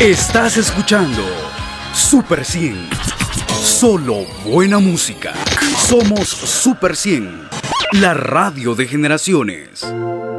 Estás escuchando Super 100. Solo buena música. Somos Super 100, la radio de generaciones.